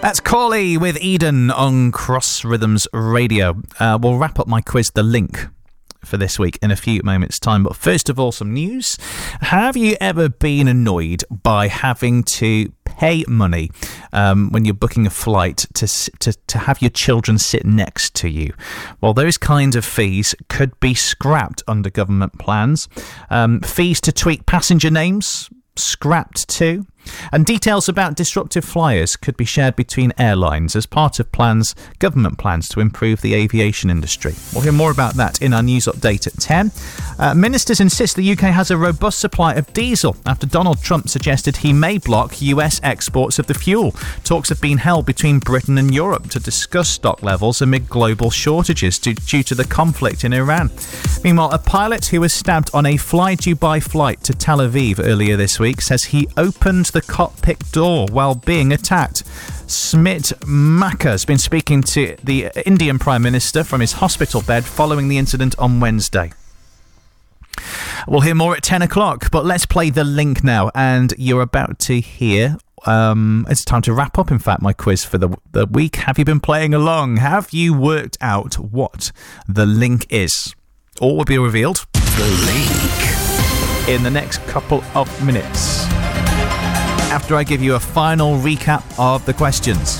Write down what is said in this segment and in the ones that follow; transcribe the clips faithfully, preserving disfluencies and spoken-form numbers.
That's Corley with Eden on Cross Rhythms Radio. Uh, we'll wrap up my quiz, The Link, for this week in a few moments' time. But first of all, some news. Have you ever been annoyed by having to pay money um, when you're booking a flight to, to to have your children sit next to you? Well, those kinds of fees could be scrapped under government plans. Um, fees to tweak passenger names, scrapped too. And details about disruptive flyers could be shared between airlines as part of plans, government plans to improve the aviation industry. We'll hear more about that in our news update at ten. Uh, ministers insist the U K has a robust supply of diesel after Donald Trump suggested he may block U S exports of the fuel. Talks have been held between Britain and Europe to discuss stock levels amid global shortages due, due to the conflict in Iran. Meanwhile, a pilot who was stabbed on a Fly Dubai flight to Tel Aviv earlier this week says he opened the cockpit door while being attacked. Smit Makka has been speaking to the Indian Prime Minister from his hospital bed following the incident on Wednesday. We'll hear more at ten o'clock, but let's play The Link now, and you're about to hear... Um, it's time to wrap up, in fact, my quiz for the, the week. Have you been playing along? Have you worked out what The Link is? All will be revealed The Link in the next couple of minutes, after I give you a final recap of the questions.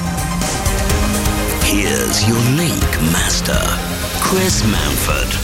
Here's your Link Master, Chris Manford.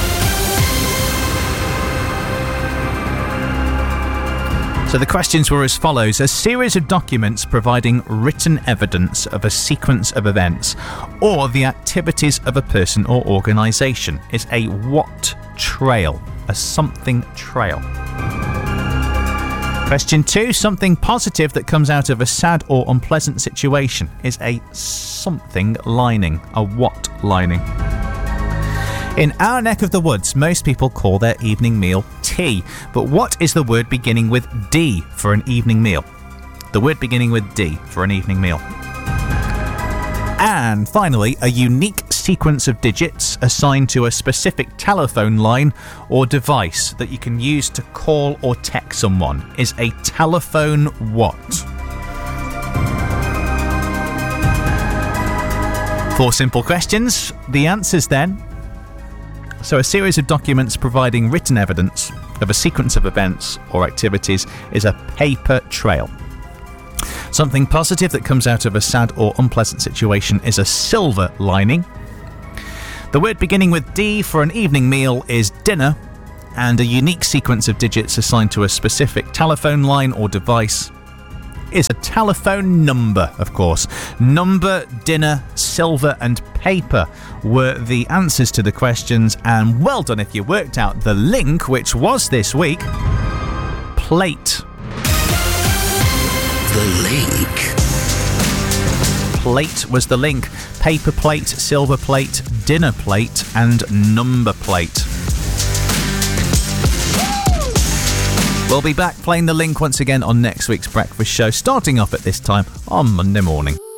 So the questions were as follows. A series of documents providing written evidence of a sequence of events or the activities of a person or organisation is a what trail? A something trail. Question two, something positive that comes out of a sad or unpleasant situation is a something lining, a what lining. In our neck of the woods, most people call their evening meal tea, but what is the word beginning with D for an evening meal? The word beginning with D for an evening meal. And finally, a unique sequence of digits assigned to a specific telephone line or device that you can use to call or text someone is a telephone what? Four simple questions. The answers then. So a series of documents providing written evidence of a sequence of events or activities is a paper trail. Something positive that comes out of a sad or unpleasant situation is a silver lining. The word beginning with D for an evening meal is dinner, and a unique sequence of digits assigned to a specific telephone line or device is a telephone number, of course. Number, dinner, silver and paper were the answers to the questions, and well done if you worked out the link, which was this week plate. The Link. Plate was the link. Paper plate, silver plate, dinner plate and number plate. We'll be back playing The Link once again on next week's breakfast show, starting off at this time on Monday morning.